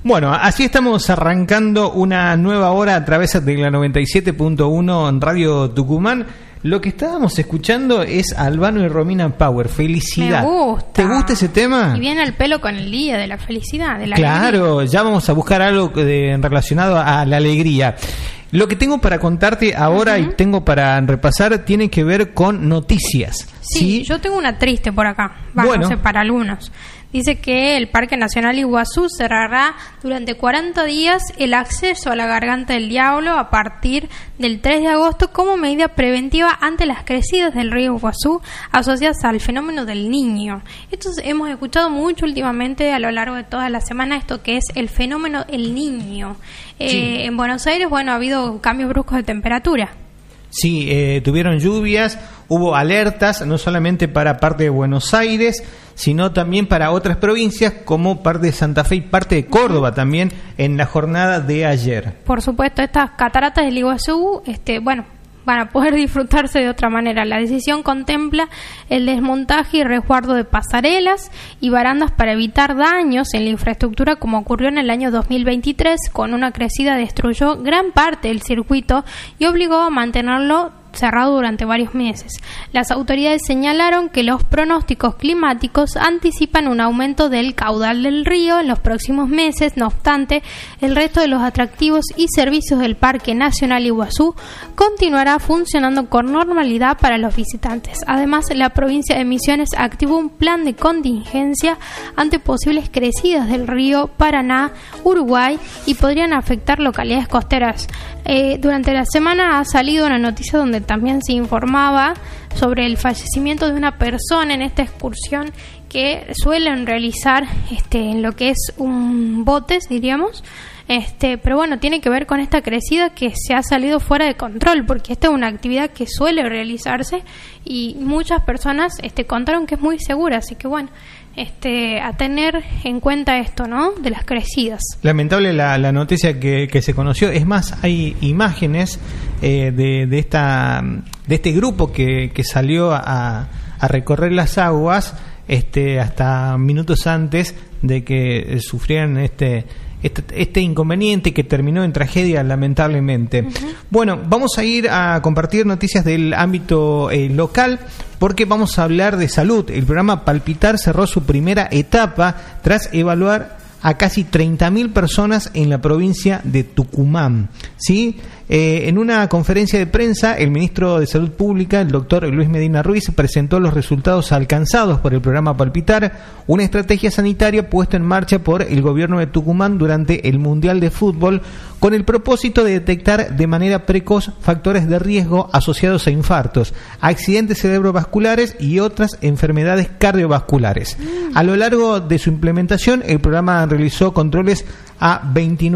Bueno, así estamos arrancando una nueva hora a través de la 97.1 en Radio Tucumán. Lo que estábamos escuchando es Albano y Romina Power, Felicidad. Me gusta. ¿Te gusta ese tema? Y viene al pelo con el día de la felicidad, de la Claro, alegría. ya vamos a buscar algo relacionado a la alegría. Lo que tengo para contarte ahora y tengo para repasar tiene que ver con noticias. Sí, yo tengo una triste por acá, no sé, para algunos. Dice que el Parque Nacional Iguazú cerrará durante 40 días el acceso a la Garganta del Diablo a partir del 3 de agosto como medida preventiva ante las crecidas del río Iguazú asociadas al fenómeno del Niño. Esto hemos escuchado mucho últimamente a lo largo de toda la semana, esto que es el fenómeno El Niño. En Buenos Aires, ha habido cambios bruscos de temperatura. Sí, tuvieron lluvias, hubo alertas, no solamente para parte de Buenos Aires, sino también para otras provincias como parte de Santa Fe y parte de Córdoba también en la jornada de ayer. Por supuesto, estas cataratas del Iguazú, van a poder disfrutarse de otra manera. La decisión contempla el desmontaje y resguardo de pasarelas y barandas para evitar daños en la infraestructura, como ocurrió en el año 2023, con una crecida destruyó gran parte del circuito y obligó a mantenerlo cerrado durante varios meses. Las autoridades señalaron que los pronósticos climáticos anticipan un aumento del caudal del río en los próximos meses. No obstante, el resto de los atractivos y servicios del Parque Nacional Iguazú continuará funcionando con normalidad para los visitantes. Además, la provincia de Misiones activó un plan de contingencia ante posibles crecidas del río Paraná, Uruguay y podrían afectar localidades costeras. Durante la semana ha salido una noticia donde también se informaba sobre el fallecimiento de una persona en esta excursión que suelen realizar en lo que es un botes, diríamos. Pero tiene que ver con esta crecida que se ha salido fuera de control, porque esta es una actividad que suele realizarse y muchas personas contaron que es muy segura, así que a tener en cuenta esto, ¿no? De las crecidas. Lamentable la noticia que se conoció. Es más, hay imágenes de este grupo que salió a recorrer las aguas hasta minutos antes de que sufrieran este inconveniente que terminó en tragedia, lamentablemente. Bueno, vamos a ir a compartir noticias del ámbito local, porque vamos a hablar de salud. El programa Palpitar cerró su primera etapa tras evaluar a casi 30.000 personas en la provincia de Tucumán. ¿Sí? En una conferencia de prensa, el ministro de Salud Pública, el doctor Luis Medina Ruiz, presentó los resultados alcanzados por el programa Palpitar, una estrategia sanitaria puesta en marcha por el gobierno de Tucumán durante el Mundial de Fútbol, con el propósito de detectar de manera precoz factores de riesgo asociados a infartos, accidentes cerebrovasculares y otras enfermedades cardiovasculares. A lo largo de su implementación, el programa realizó controles a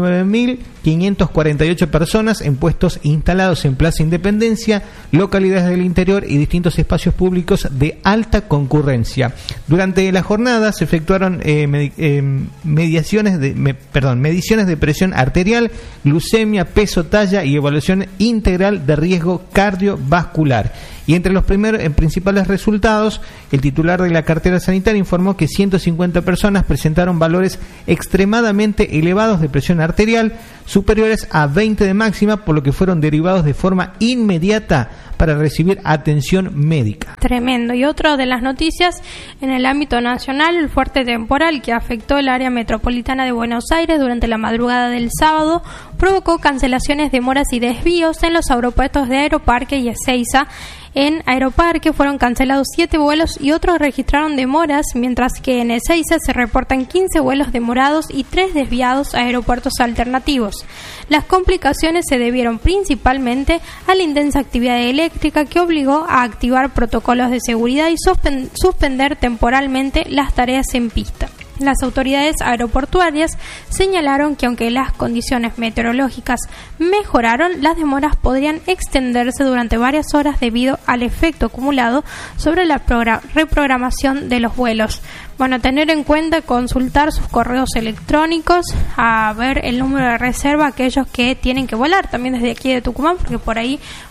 29.548 personas en puestos instalados en Plaza Independencia, localidades del interior y distintos espacios públicos de alta concurrencia. Durante la jornada se efectuaron mediciones de presión arterial, glucemia, peso, talla y evaluación integral de riesgo cardiovascular. Y entre los principales resultados, el titular de la cartera sanitaria informó que 150 personas presentaron valores extremadamente elevados de presión arterial, superiores a 20 de máxima, por lo que fueron derivados de forma inmediata para recibir atención médica. Tremendo. Y otra de las noticias en el ámbito nacional, el fuerte temporal que afectó el área metropolitana de Buenos Aires durante la madrugada del sábado provocó cancelaciones, demoras y desvíos en los aeropuertos de Aeroparque y Ezeiza. En Aeroparque fueron cancelados 7 vuelos y otros registraron demoras, mientras que en Ezeiza se reportan 15 vuelos demorados y 3 desviados a aeropuertos alternativos. Las complicaciones se debieron principalmente a la intensa actividad eléctrica que obligó a activar protocolos de seguridad y suspender temporalmente las tareas en pista. Las autoridades aeroportuarias señalaron que aunque las condiciones meteorológicas mejoraron, las demoras podrían extenderse durante varias horas debido al efecto acumulado sobre la reprogramación de los vuelos. Bueno, tener en cuenta, consultar sus correos electrónicos, a ver el número de reserva, aquellos que tienen que volar también desde aquí de Tucumán, porque por ahí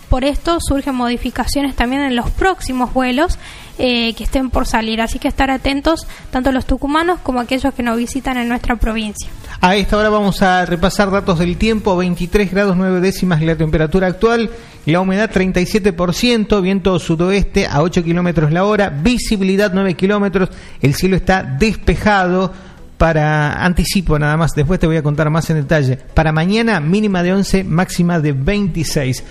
por esto surgen modificaciones también en los próximos vuelos que estén por salir, así que estar atentos tanto los tucumanos como aquellos que nos visitan en nuestra provincia. A esta hora vamos a repasar datos del tiempo. 23 grados 9 décimas la temperatura actual, la humedad 37%, viento sudoeste a 8 kilómetros la hora, visibilidad 9 kilómetros, el cielo está despejado. Para anticipo nada más, después te voy a contar más en detalle. Para mañana mínima de 11, máxima de 26.